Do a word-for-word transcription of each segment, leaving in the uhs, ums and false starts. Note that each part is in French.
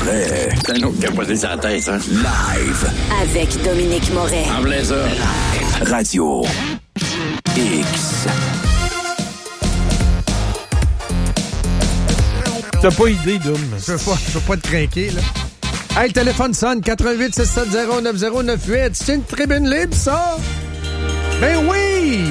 prêt? C'est un autre qui a posé sa tête, hein? Live. Avec Dominique Moret. En plein ça. Radio X. T'as pas idée, Dom. Je veux pas, je veux pas te craquer, là. Hey, le téléphone sonne, quatre un huit six sept zéro neuf zéro neuf huit. C'est une tribune libre, ça? Ben oui!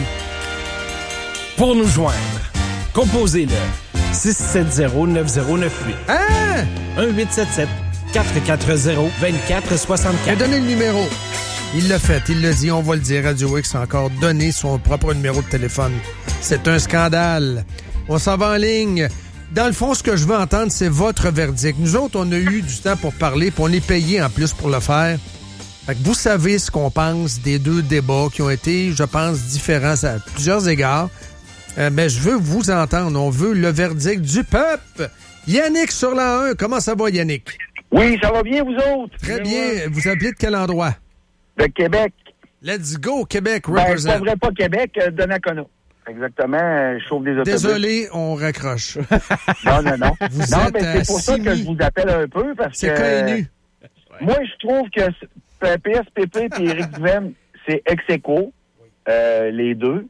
Pour nous joindre, composez-le six sept zéro neuf zéro neuf huit. Hein? un huit sept sept quatre quatre zéro deux quatre six Il a quatre. donné le numéro. Il l'a fait, il l'a dit, on va le dire. Radio X a encore donné son propre numéro de téléphone. C'est un scandale. On s'en va en ligne. Dans le fond, ce que je veux entendre, c'est votre verdict. Nous autres, on a eu du temps pour parler, puis on est payé en plus pour le faire. Fait que vous savez ce qu'on pense des deux débats qui ont été, je pense, différents à plusieurs égards. Euh, mais je veux vous entendre. On veut le verdict du peuple. Yannick sur la un. Comment ça va, Yannick? Oui, ça va bien, vous autres? Très bien. Vous appelez de quel endroit? De Québec. Let's go, Québec, Ben, represent. c'est pas vrai, pas Québec, euh, Donnacona. Exactement, euh, je chauffe des autobus. Désolé, on raccroche. Non, non, non. Vous non, êtes mais à c'est pour ça que Simi. je vous appelle un peu, parce C'est que... K N U. Moi, je trouve que P S P P et Éric Duhem, c'est ex aequo, euh, les deux.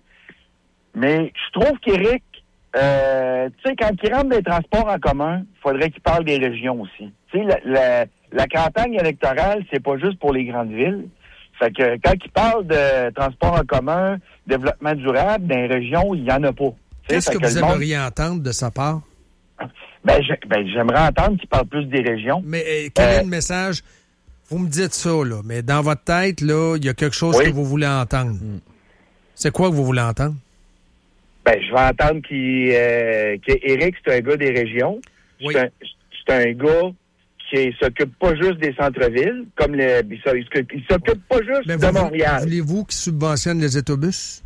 Mais je trouve qu'Éric, euh, tu sais, quand il rentre des transports en commun, il faudrait qu'il parle des régions aussi. Tu sais, la, la, la campagne électorale, c'est pas juste pour les grandes villes. Fait que quand il parle de transport en commun, développement durable, dans les régions, il y en a pas. Qu'est-ce que, que vous le monde- aimeriez entendre de sa part? Ben, je- ben, j'aimerais entendre qu'il parle plus des régions. Mais euh, quel est Euh, le message? Vous me dites ça, là, mais dans votre tête, là, il y a quelque chose Oui. que vous voulez entendre. C'est quoi que vous voulez entendre? Ben, je vais entendre qu'il, euh, qu'Éric, c'est un gars des régions. Oui. C'est un, c'est un gars qui s'occupe pas juste des centres-villes, comme le, il s'occupe il s'occupe pas juste Mais de vous- Montréal. Voulez-vous qu'il subventionne les autobus?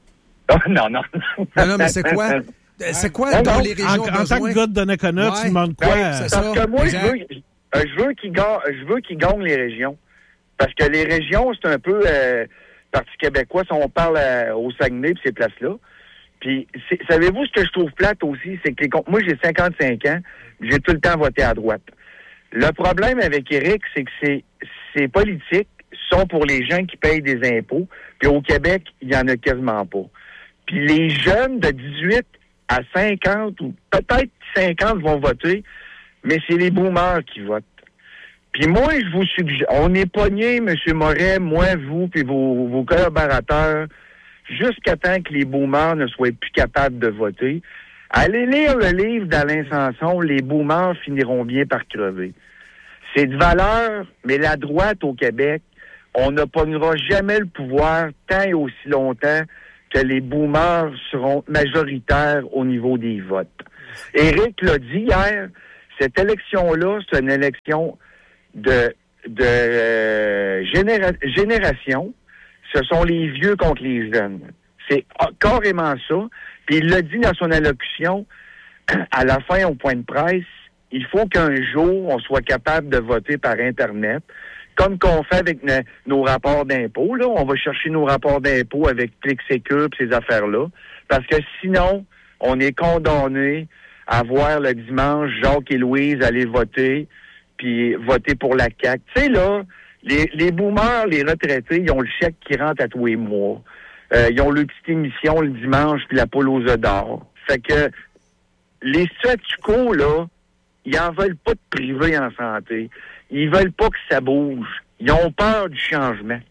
non, non. Non, non, mais c'est quoi? Euh, C'est quoi Non, dans non. les régions En, en tant besoin? que gars de Donnacona, Ouais. tu demandes quoi? Ben, c'est ça. Parce que moi, je exact. veux, euh, je veux qu'il gagne, je veux qu'il gagne les régions. Parce que les régions, c'est un peu euh, Parti québécois, si on parle euh, au Saguenay pis ces places-là. Puis, c'est- savez-vous ce que je trouve plate aussi? C'est que les, com- moi, j'ai cinquante-cinq ans, j'ai tout le temps voté à droite. Le problème avec Éric, c'est que ces, ces politiques sont pour les gens qui payent des impôts. Puis au Québec, il y en a quasiment pas. Puis les jeunes de dix-huit à cinquante ou peut-être cinquante vont voter, mais c'est les boomers qui votent. Puis moi, je vous suggère, on est pognés, M. Moret, moi, vous, puis vos, vos collaborateurs, jusqu'à temps que les boomers ne soient plus capables de voter. Allez lire le livre d'Alain Sanson, Les boomers finiront bien par crever. C'est de valeur, mais la droite au Québec, on ne pognera jamais le pouvoir tant et aussi longtemps que les boomers seront majoritaires au niveau des votes. Éric l'a dit hier, cette élection-là, c'est une élection de, de euh, généra- génération. Ce sont les vieux contre les jeunes. C'est carrément ça. Puis il l'a dit dans son allocution, à la fin, au point de presse, il faut qu'un jour, on soit capable de voter par Internet, comme qu'on fait avec ne- nos rapports d'impôts. Là, on va chercher nos rapports d'impôts avec ClickSecure et ces affaires-là. Parce que sinon, on est condamné à voir le dimanche Jacques et Louise aller voter, puis voter pour la C A Q. Tu sais, là, les, les boomers, les retraités, ils ont le chèque qui rentre à tous les mois. Euh, ils ont leur petite émission le dimanche, puis la poule aux œufs d'or. Fait que les statu quo, là, ils en veulent pas de privé en santé. Ils veulent pas que ça bouge. Ils ont peur du changement.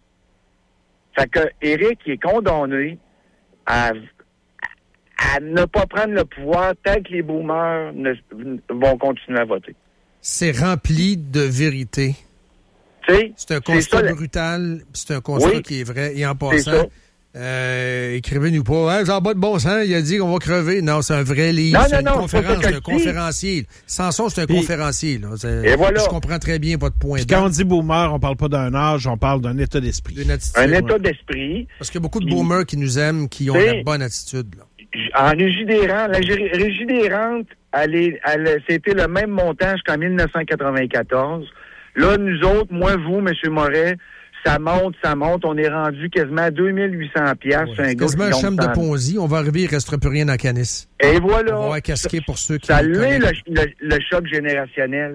Fait que Éric est condamné à, à ne pas prendre le pouvoir tant que les boomers ne, vont continuer à voter. C'est rempli de vérité. Tu sais, C'est un c'est constat ça, le- brutal, puis c'est un constat Oui. qui est vrai. Et en C'est ça. passant, euh, écrivez-nous pas, hein, j'en bas de bon sens, il a dit qu'on va crever. Non, c'est un vrai livre, Non, c'est non, une non, c'est conférence, pas c'est ça un que je dis. conférencier. Sanson, c'est un Puis- conférencier. Là. C'est- Et voilà. Je comprends très bien votre point Puis de quand on dit boomer, on parle pas d'un âge, on parle d'un état d'esprit. d'une attitude. un ouais. état d'esprit. Parce qu'il y a beaucoup de Puis- boomers qui nous aiment, qui ont C'est- la bonne attitude. Là. En régie des rentes, la gé- régie des rentes, elle est- elle- c'était le même montant jusqu'en dix-neuf cent quatre-vingt-quatorze. Là, nous autres, moi, vous, M. Moret, ça monte, ça monte. On est rendu quasiment à deux mille huit cents piastres. Ouais. un C'est gars quasiment un qui chum tombe de dans- Ponzi. On va arriver, il ne restera plus rien dans Canis. Et On va voilà. avoir casqué pour ceux qui Ça le l'est, le, connaissent. le- le choc générationnel.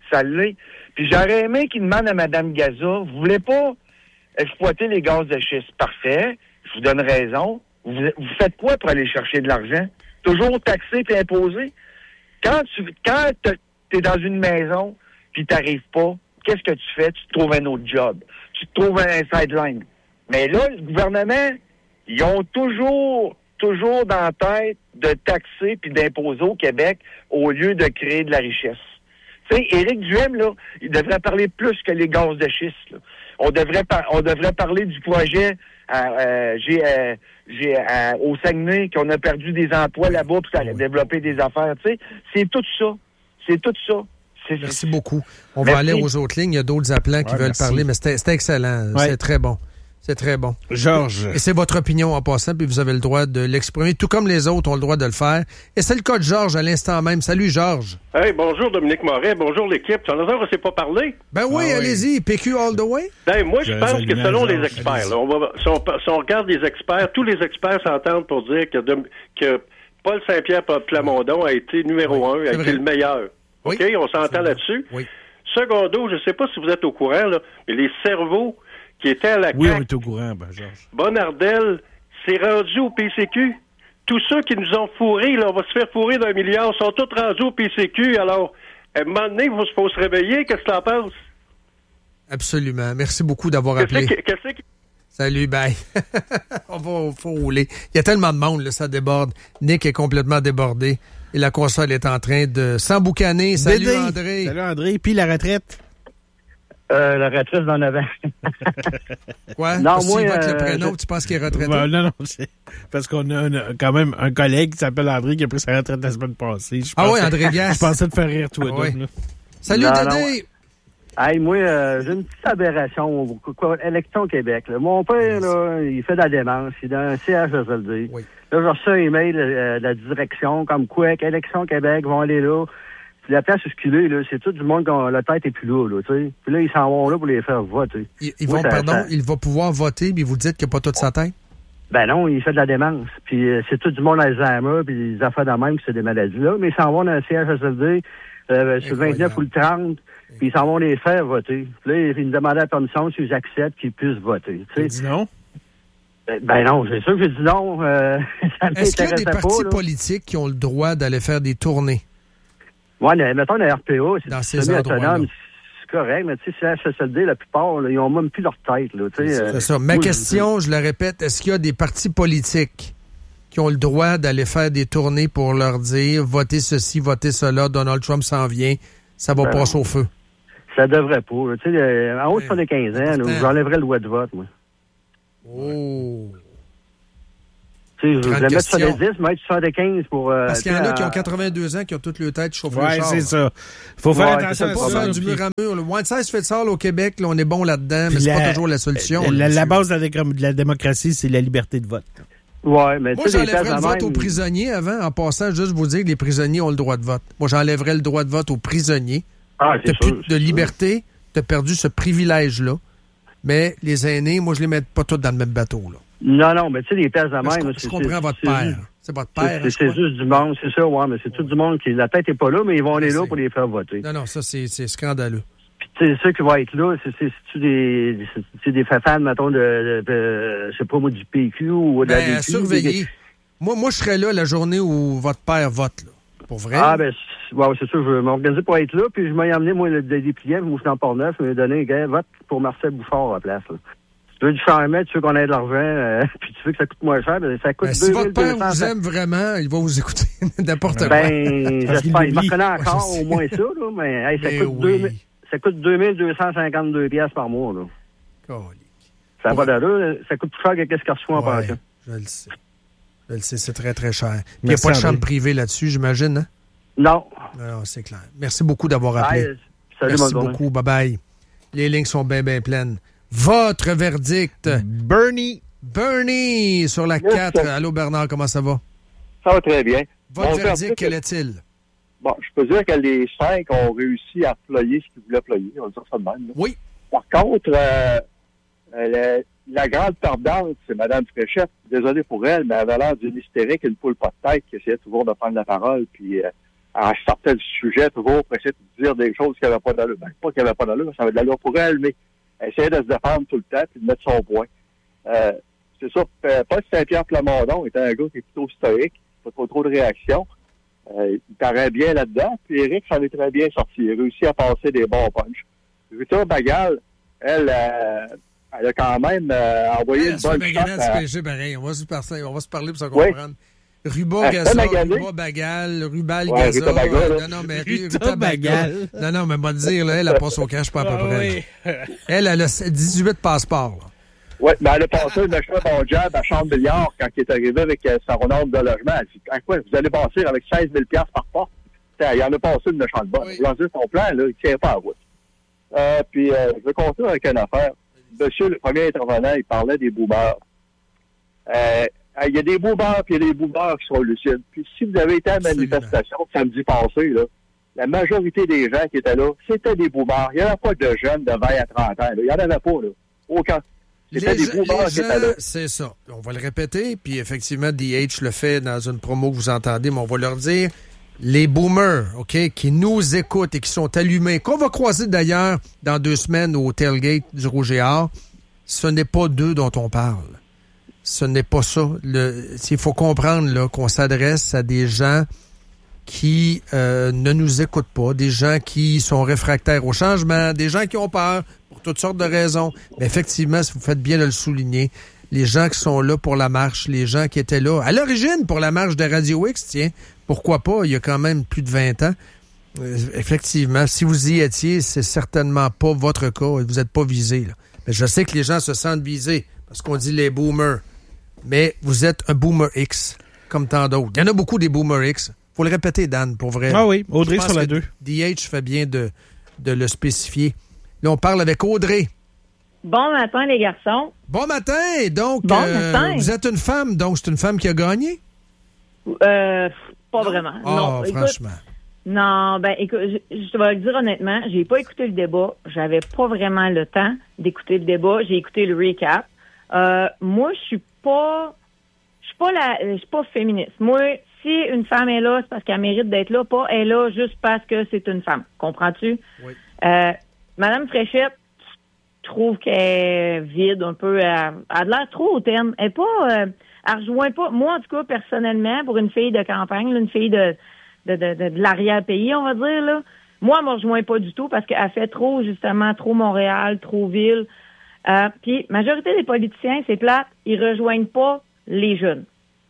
Ça l'est. Puis j'aurais aimé qu'il demande à Mme Gaza, vous voulez pas exploiter les gaz de schiste? Parfait, je vous donne raison. Vous, vous faites quoi pour aller chercher de l'argent? Toujours taxé et imposé? Quand tu quand t'es dans une maison puis t'arrives pas, qu'est-ce que tu fais? Tu te trouves un autre job. Tu te trouves un sideline. Mais là, le gouvernement, ils ont toujours, toujours dans la tête de taxer puis d'imposer au Québec au lieu de créer de la richesse. Tu sais, Éric Duhem, là, il devrait parler plus que les gaz de schiste, là. On devrait, par- on devrait parler du projet à, euh, j'ai, euh, j'ai, à- au Saguenay, qu'on a perdu des emplois là-bas pour oui. développer des affaires. Tu sais, c'est tout ça. C'est tout ça. C'est, merci c'est... beaucoup. On merci. va aller aux autres lignes. Il y a d'autres appelants qui ouais, veulent merci. parler, mais c'était, c'était excellent. Ouais. C'est très bon. C'est très bon. Georges. Et c'est votre opinion en passant, puis vous avez le droit de l'exprimer, tout comme les autres ont le droit de le faire. Et c'est le cas de Georges à l'instant même. Salut, Georges. Hey, bonjour Dominique Moret, bonjour l'équipe. Ça veut dire qu'on ne s'est pas parlé? Ben oui, ah, allez-y, oui. P Q all the way. Ben, moi, je Je pense que selon les Georges, experts, là, on va, si, on, si on regarde les experts, tous les experts s'entendent pour dire que, de, que Paul Saint-Pierre Plamondon a été numéro oui, un, a été vrai. le meilleur. Oui. OK? On s'entend là-dessus? Oui. Secondo, je ne sais pas si vous êtes au courant, là, mais les cerveaux qui étaient à la oui, C A Q, on est au courant, ben, Georges. Bonardel, c'est rendu au P C Q. Tous ceux qui nous ont fourrés, là, on va se faire fourrer d'un milliard, sont tous rendus au P C Q. Alors, à un moment donné, il faut, faut se réveiller. Qu'est-ce que tu en penses? Absolument. Merci beaucoup d'avoir qu'est-ce appelé. Que, qu'est-ce que... Salut, bye. On va faut rouler. Il y a tellement de monde, là, ça déborde. Nick est complètement débordé. Et la console est en train de s'emboucaner. Salut, Dédé. André. Salut, André. Puis la retraite? Euh, la retraite d'en avant. Quoi? Non, parce moi, qu'il vote euh, le prénom, je... tu penses qu'il est retraité? Ben, non, non, c'est parce qu'on a, un, quand même un collègue qui s'appelle André qui a pris sa retraite la semaine passée. Je ah pensais, oui, André Gass. Je pensais te faire rire, toi, ah, donc, oui. Salut, non, Dédé! Non. Hey, moi, euh, j'ai une petite aberration. Quoi, élection au Québec. Là. Mon père, là, il fait de la démence. Il est dans un C H S L D. Oui. Là, j'ai reçu un email euh, de la direction comme quoi qu'élection au Québec vont aller là. Puis la place esculée, là, c'est tout du monde qui la tête est plus là, là, tu sais. Puis là, ils s'en vont là pour les faire voter. Ils, ils vont, ça, pardon, ça... il va pouvoir voter, mais vous dites qu'il n'y a pas toute sa tête? Ben non, il fait de la démence. Puis euh, c'est tout du monde Alzheimer, puis des affaires de même, c'est des maladies-là. Mais ils s'en vont dans le C H S L D, euh, sur le vingt-neuf ou le trente, puis ils s'en vont les faire voter. Puis là, ils me demandaient la permission s'ils acceptent qu'ils puissent voter. Tu sais. dis non? Ben, ben non, c'est sûr que j'ai dit non. Euh, ça Est-ce qu'il y a des pas, partis là. politiques qui ont le droit d'aller faire des tournées? Oui, mettons la R P A, c'est dans ces semi-autonome, c'est correct, mais tu sais, c'est la H S L D, la plupart, là, ils ont même plus leur tête. Là, c'est, euh, c'est ça. Ma question, je... je le répète, est-ce qu'il y a des partis politiques qui ont le droit d'aller faire des tournées pour leur dire votez ceci, votez cela, Donald Trump s'en vient, ça va ben, passer au feu? Ça devrait pas. Tu sais, euh, en haut de soixante-quinze ans, là, j'enlèverais le droit de vote, moi. Oh! Tu sais, je voulais mettre soixante-dix, mais soixante-quinze pour... Euh, Parce qu'il y en a qui ont quatre-vingt-deux ans, qui ont toute leur tête chauffée ouais, au char. c'est ça. Faut faire ouais, attention à ça. Faire du mur à mur. Le Whiteside fait ça au Québec, là, on est bon là-dedans, mais la, c'est pas toujours la solution. La, là, la base de la, de la démocratie, c'est la liberté de vote. Ouais, mais moi, j'enlèverais le vote même... aux prisonniers avant. En passant, juste vous dire que les prisonniers ont le droit de vote. Moi, j'enlèverais le droit de vote aux prisonniers. Ah, c'est t'as sûr, plus de liberté, t'as perdu ce privilège-là. Mais les aînés, moi, je les mets pas tous dans le même bateau, là. Non, non, mais tu sais, les places de même... Je, je comprends votre père. C'est votre père. C'est, c'est juste du monde, c'est ça, ouais, mais c'est tout du monde qui... La tête est pas là, mais ils vont aller là pour les faire voter. Non, non, ça, c'est, c'est scandaleux. Puis, tu sais, ceux qui vont être là, c'est, c'est, c'est des... C'est, c'est des fans, mettons, de... de, de je sais pas, moi, du P Q ou de ben, la D Q. Surveiller. Des... Moi, moi, je serais là la journée où votre père vote, là. Pour vrai? Ah, ben, c'est, ouais, c'est sûr, je vais m'organiser pour être là, puis je m'ai emmené, moi, le dépliant, moi, je suis en Port-Neuf, je m'ai donné un gars, vote pour Marcel Bouchard à la place, là. Tu veux du charmet, tu veux qu'on ait de l'argent, euh, puis tu veux que ça coûte moins cher, ben ça coûte ben, deux mille deux cents. Si votre père vous aime vraiment, il va vous écouter n'importe quoi. Ben, j'espère. Il me connaît encore ouais, au moins ça, là, mais hey, ça, mais coûte oui. deux, ça coûte deux mille deux cent cinquante-deux piastres par mois, là. Colique. Ça ouais. va d'allure, ça coûte plus cher que qu'est-ce qu'il reçoit en ouais, pension. Je le sais. Je le sais, c'est très, très cher. Il n'y a pas de chambre privée là-dessus, j'imagine, hein? Non. Non, c'est clair. Merci beaucoup d'avoir appelé. Hey, salut, merci beaucoup. Bye-bye. Les lignes sont bien, bien pleines. Votre verdict. Bernie. Bernie sur la yes, quatre. Allô, Bernard, comment ça va? Ça va très bien. Votre Mon verdict, verdict, quel est-il? Bon, je peux dire que les cinq ont réussi à ployer ce qu'ils voulaient ployer. On va dire ça de même. Là. Oui. Par contre, euh, la, la grande perdante, c'est Mme Fréchette. Désolé pour elle, mais elle avait l'air d'une hystérique, une poule pas de tête qui essayait toujours de prendre la parole. Puis, euh, elle sortait du sujet toujours pour essayer de dire des choses qui n'avaient pas d'allure. Ben, pas qu'il n'y avait pas d'allure, ça avait de l'allure pour elle, mais elle essayait de se défendre tout le temps et de mettre son point. Euh, c'est ça, Paul Saint-Pierre Plamondon était un gars qui est plutôt stoïque, pas trop trop de réactions. Euh, il paraît bien là-dedans, puis Éric s'en est très bien sorti. Il a réussi à passer des bons punchs. Rita Bagal, elle, euh, elle a quand même euh, envoyé elle une bonne shot. À... P S G, pareil. On va se parler, on va se parler pour se comprendre. Oui. Ruba Gaza, Ruba Bagal, Rubal ouais, Gaza. Bagal, non, non, mais Rita, Rita Bagal. Non, non, mais moi, dire, là, elle a passé au cash pas à peu près. Oui. Elle, elle a dix-huit passeports, là. Oui, mais elle a passé une extra bon job à Chambre-Milliard quand il est arrivé avec euh, son ordre de logement. Elle dit, à quoi, vous allez passer avec seize mille dollars par porte? Il en a passé une de chambre bonne. Il a dit, son plan, là, il tient pas à route. Euh, puis, euh, je vais continuer avec une affaire. Monsieur, le premier intervenant, il parlait des boomers. Euh, il y a des boomers, puis il y a des boomers qui sont lucides. Puis, si vous avez été à la manifestation samedi passé, là, la majorité des gens qui étaient là, c'était des boomers. Il n'y avait pas de jeunes de vingt à trente ans. Là. Il n'y en avait pas, là. Aucun. Les, des les gens, c'est ça. On va le répéter, puis effectivement, D H le fait dans une promo que vous entendez, mais on va leur dire, les boomers, OK, qui nous écoutent et qui sont allumés, qu'on va croiser d'ailleurs dans deux semaines au tailgate du Rouge et Or, ce n'est pas d'eux dont on parle. Ce n'est pas ça. Le, il faut comprendre là, qu'on s'adresse à des gens qui euh, ne nous écoutent pas, des gens qui sont réfractaires au changement, des gens qui ont peur pour toutes sortes de raisons. Mais effectivement, si vous faites bien de le souligner, les gens qui sont là pour la marche, les gens qui étaient là à l'origine pour la marche de Radio X, tiens, pourquoi pas, il y a quand même plus de vingt ans. Euh, effectivement, si vous y étiez, c'est certainement pas votre cas, vous n'êtes pas visé. Là. Mais je sais que les gens se sentent visés parce qu'on dit les boomers. Mais vous êtes un boomer X, comme tant d'autres. Il y en a beaucoup des boomers X. Faut le répéter, Dan, pour vrai. Ah oui, Audrey sur la deux. D H fait bien de, de le spécifier. Là, on parle avec Audrey. Bon matin, les garçons. Bon matin! Donc, bon euh, matin. Vous êtes une femme, donc c'est une femme qui a gagné? Euh, pas non. vraiment. Oh, non, franchement. Écoute, non, ben, écoute, je, je vais le dire honnêtement, j'ai pas écouté le débat. J'avais pas vraiment le temps d'écouter le débat. J'ai écouté le recap. Euh, moi, je suis pas, je suis pas la, je suis pas féministe. Moi, si une femme est là, c'est parce qu'elle mérite d'être là, pas elle est là juste parce que c'est une femme. Comprends-tu? Oui. Euh, Madame Fréchette, je trouve qu'elle est vide un peu. Elle, elle a l'air trop hautaine. Elle est pas, euh, elle rejoint pas. Moi, en tout cas, personnellement, pour une fille de campagne, là, une fille de, de, de, de, de l'arrière-pays, on va dire, là, moi, elle me rejoint pas du tout parce qu'elle fait trop, justement, trop Montréal, trop ville. Euh, puis, majorité des politiciens, c'est plate, ils rejoignent pas les jeunes.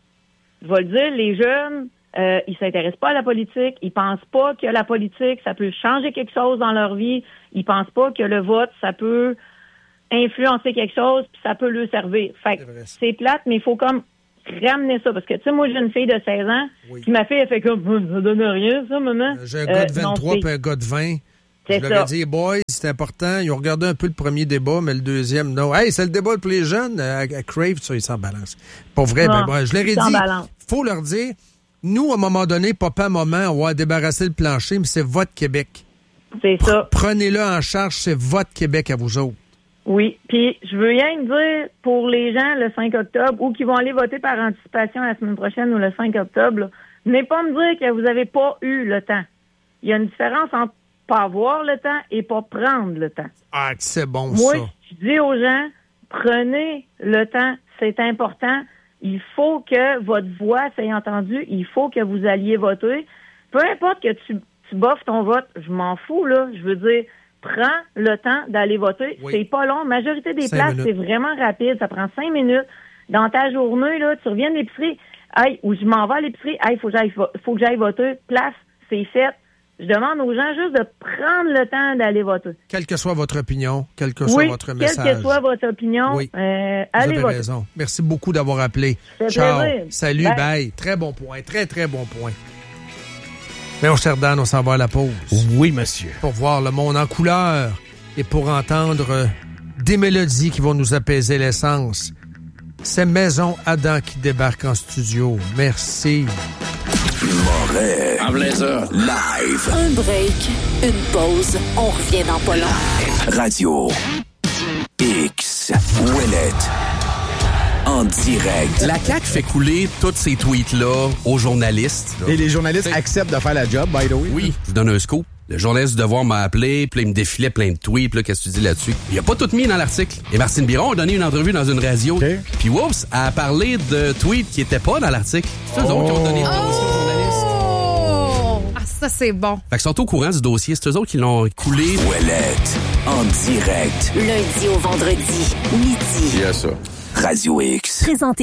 Je vais le dire, les jeunes, euh, ils s'intéressent pas à la politique, ils pensent pas que la politique, ça peut changer quelque chose dans leur vie, ils pensent pas que le vote, ça peut influencer quelque chose, puis ça peut leur servir. Fait que c'est, c'est plate, mais il faut comme ramener ça, parce que, tu sais, moi, j'ai une fille de seize ans, oui. Puis ma fille, elle fait comme, ça donne rien, ça, maman. J'ai un gars de vingt-trois puis un gars de vingt. C'est je leur ai dit, boys, c'est important. Ils ont regardé un peu le premier débat, mais le deuxième, non. Hey, c'est le débat pour les jeunes. À, à Crave, ça, ils s'en balancent. Pour vrai, non, ben, ben, je leur ai dit, il faut leur dire, nous, à un moment donné, papa, maman, on va débarrasser le plancher, mais c'est votre Québec. C'est P- ça. Prenez-le en charge, c'est votre Québec à vous autres. Oui, puis je veux rien dire pour les gens le cinq octobre ou qui vont aller voter par anticipation la semaine prochaine ou le cinq octobre, là. Venez pas me dire que vous n'avez pas eu le temps. Il y a une différence entre pas avoir le temps et pas prendre le temps. Ah, c'est bon, Moi, ça. Moi, je dis aux gens, prenez le temps, c'est important. Il faut que votre voix soit entendue, il faut que vous alliez voter. Peu importe que tu, tu boffes ton vote, je m'en fous, là. Je veux dire, prends le temps d'aller voter. Oui. C'est pas long. La majorité des cinq places, minutes. C'est vraiment rapide. Ça prend cinq minutes. Dans ta journée, là, tu reviens de l'épicerie, hey, ou je m'en vais à l'épicerie, hey, faut que j'aille, faut que j'aille voter. Place, c'est fait. Je demande aux gens juste de prendre le temps d'aller voter. Quelle que soit votre opinion, quel que oui, soit votre message. Quelle que soit votre opinion, oui. euh, allez voter. Vous avez raison. Merci beaucoup d'avoir appelé. Ciao. Plaisir. Salut, bye. bye. Très bon point. Très, très bon point. Mais on cher Dan, on s'en va à la pause. Oui, monsieur. Pour voir le monde en couleur et pour entendre euh, des mélodies qui vont nous apaiser l'essence. C'est Maison Adam qui débarque en studio. Merci. Moret. En blazer. Live. Un break, une pause. On revient dans pas long. Radio X. Ouellette. en direct. La C A Q fait couler tous ces tweets-là aux journalistes. Là. Et les journalistes T'sais, acceptent de faire la job, by the way. Oui, je vous donne un scoop. Le journaliste du Devoir m'a appelé, puis là, il me défilait plein de tweets, puis là, qu'est-ce que tu dis là-dessus? Il a pas tout mis dans l'article. Et Martine Biron a donné une entrevue dans une radio. Okay. Puis whoops, elle a parlé de tweets qui étaient pas dans l'article. C'est eux oh. autres qui ont donné une permission aux journalistes. Oh! Ah, ça, c'est bon. Fait qu'ils sont au courant du dossier. C'est eux autres qui l'ont coulé. Ouellette, en direct. Lundi au vendredi, midi. Il y a ça. Radio X. Présenté